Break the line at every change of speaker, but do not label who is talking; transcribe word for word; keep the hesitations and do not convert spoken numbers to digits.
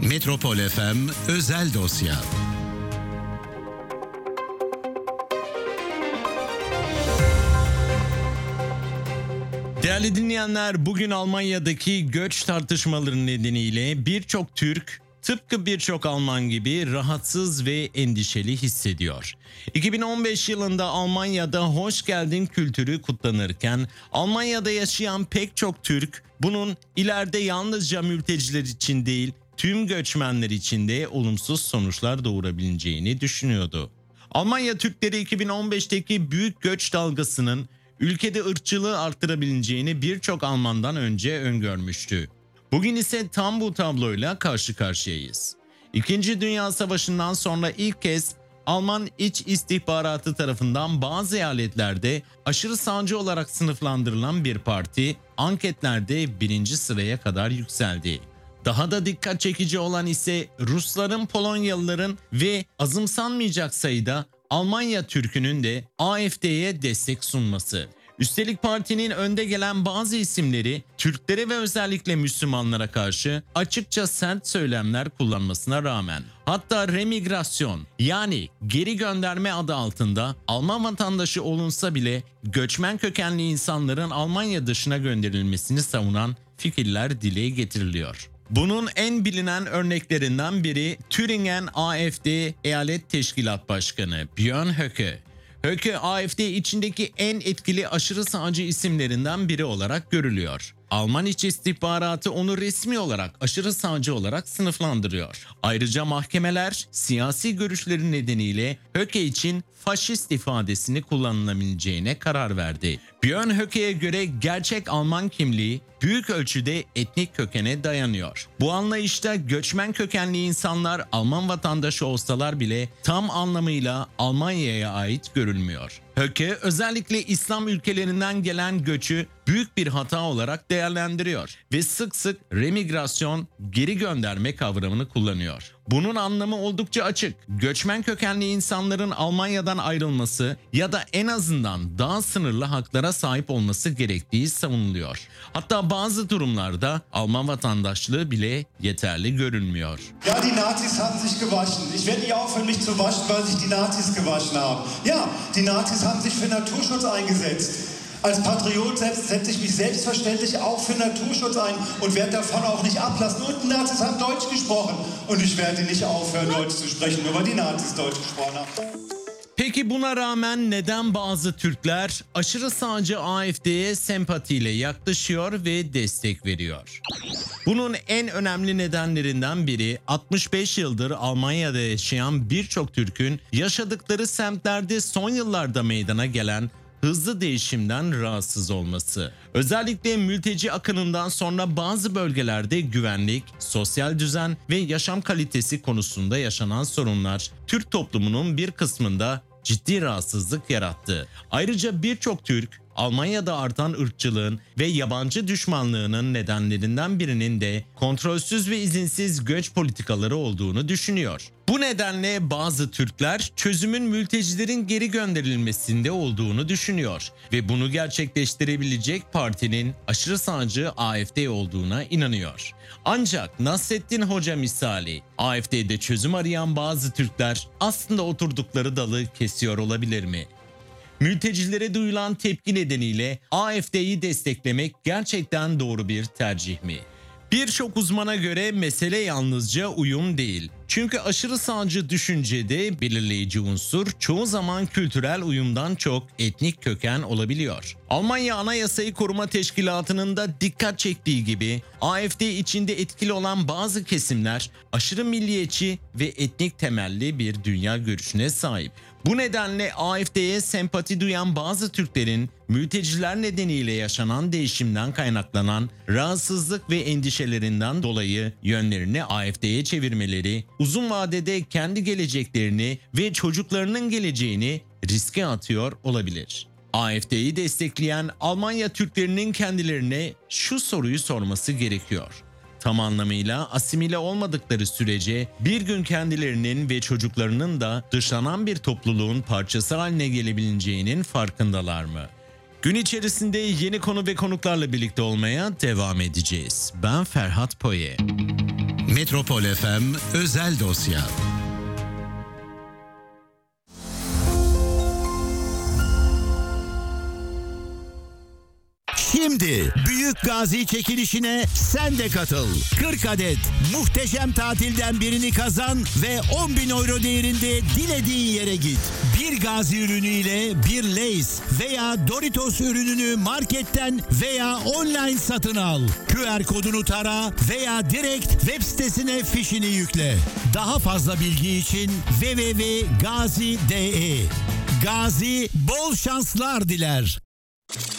Metropol F M Özel Dosya. Değerli dinleyenler, bugün Almanya'daki göç tartışmaları nedeniyle birçok Türk tıpkı birçok Alman gibi rahatsız ve endişeli hissediyor. iki bin on beş yılında Almanya'da hoş geldin kültürü kutlanırken Almanya'da yaşayan pek çok Türk bunun ileride yalnızca mülteciler için değil tüm göçmenler için de olumsuz sonuçlar doğurabileceğini düşünüyordu. Almanya Türkleri iki bin on beşteki büyük göç dalgasının ülkede ırkçılığı arttırabileceğini birçok Almandan önce öngörmüştü. Bugün ise tam bu tabloyla karşı karşıyayız. İkinci Dünya Savaşı'ndan sonra ilk kez Alman iç istihbaratı tarafından bazı eyaletlerde aşırı sağcı olarak sınıflandırılan bir parti anketlerde birinci sıraya kadar yükseldi. Daha da dikkat çekici olan ise Rusların, Polonyalıların ve azımsanmayacak sayıda Almanya Türk'ünün de A F D'ye destek sunması. Üstelik partinin önde gelen bazı isimleri Türklere ve özellikle Müslümanlara karşı açıkça sert söylemler kullanmasına rağmen, hatta remigrasyon yani geri gönderme adı altında Alman vatandaşı olunsa bile göçmen kökenli insanların Almanya dışına gönderilmesini savunan fikirler dile getiriliyor. Bunun en bilinen örneklerinden biri Thüringen A F D Eyalet Teşkilat Başkanı Björn Höcke. Höcke A F D içindeki en etkili aşırı sağcı isimlerinden biri olarak görülüyor. Alman İç İstihbaratı onu resmi olarak aşırı sağcı olarak sınıflandırıyor. Ayrıca mahkemeler siyasi görüşleri nedeniyle Höcke için faşist ifadesini kullanılabileceğine karar verdi. Björn Höcke'ye göre gerçek Alman kimliği büyük ölçüde etnik kökene dayanıyor. Bu anlayışta göçmen kökenli insanlar Alman vatandaşı olsalar bile tam anlamıyla Almanya'ya ait görülmüyor. Höcke özellikle İslam ülkelerinden gelen göçü büyük bir hata olarak değerlendiriyor ve sık sık remigrasyon, geri gönderme kavramını kullanıyor. Bunun anlamı oldukça açık. Göçmen kökenli insanların Almanya'dan ayrılması ya da en azından daha sınırlı haklara sahip olması gerektiği savunuluyor. Hatta bazı durumlarda Alman vatandaşlığı bile yeterli görülmüyor.
Ja, die Nazis haben sich gewaschen. Ich werde nie aufhören, mich zu waschen, weil sich die Nazis gewaschen haben. Ja, die Nazis haben sich für Naturschutz eingesetzt. Als Patriot setze ich mich selbstverständlich auch für Naturschutz ein und werde davon auch nicht ablassen. Und die Nazis haben Deutsch gesprochen und ich werde nicht aufhören, Deutsch zu sprechen, nur weil die Nazis Deutsch gesprochen haben.
Peki buna rağmen neden bazı Türkler aşırı sağcı A F D'ye sempatiyle yaklaşıyor ve destek veriyor? Bunun en önemli nedenlerinden biri altmış beş yıldır Almanya'da yaşayan birçok Türk'ün yaşadıkları semtlerde son yıllarda meydana gelen hızlı değişimden rahatsız olması. Özellikle mülteci akınından sonra bazı bölgelerde güvenlik, sosyal düzen ve yaşam kalitesi konusunda yaşanan sorunlar Türk toplumunun bir kısmında ciddi rahatsızlık yarattı. Ayrıca birçok Türk Almanya'da artan ırkçılığın ve yabancı düşmanlığının nedenlerinden birinin de kontrolsüz ve izinsiz göç politikaları olduğunu düşünüyor. Bu nedenle bazı Türkler çözümün mültecilerin geri gönderilmesinde olduğunu düşünüyor ve bunu gerçekleştirebilecek partinin aşırı sağcı A F D olduğuna inanıyor. Ancak Nasrettin Hoca misali A F D'de çözüm arayan bazı Türkler aslında oturdukları dalı kesiyor olabilir mi? Mültecilere duyulan tepki nedeniyle A F D'yi desteklemek gerçekten doğru bir tercih mi? Birçok uzmana göre mesele yalnızca uyum değil. Çünkü aşırı sağcı düşüncede belirleyici unsur çoğu zaman kültürel uyumdan çok etnik köken olabiliyor. Almanya Anayasayı Koruma Teşkilatı'nın da dikkat çektiği gibi A F D içinde etkili olan bazı kesimler aşırı milliyetçi ve etnik temelli bir dünya görüşüne sahip. Bu nedenle A F D'ye sempati duyan bazı Türklerin mülteciler nedeniyle yaşanan değişimden kaynaklanan rahatsızlık ve endişelerinden dolayı yönlerini A F D'ye çevirmeleri uzun vadede kendi geleceklerini ve çocuklarının geleceğini riske atıyor olabilir. A F D'yi destekleyen Almanya Türklerinin kendilerine şu soruyu sorması gerekiyor. Tam anlamıyla asimile olmadıkları sürece bir gün kendilerinin ve çocuklarının da dışlanan bir topluluğun parçası haline gelebileceğinin farkındalar mı? Gün içerisinde yeni konu ve konuklarla birlikte olmaya devam edeceğiz. Ben Ferhat Poye.
Metropol F M özel dosya. Şimdi Büyük Gazi çekilişine sen de katıl. kırk adet muhteşem tatilden birini kazan ve on bin euro değerinde dilediğin yere git. Bir Gazi ürünüyle bir Lay's veya Doritos ürününü marketten veya online satın al. Q R kodunu tara veya direkt web sitesine fişini yükle. Daha fazla bilgi için w w w nokta gazi nokta d e. Gazi bol şanslar diler.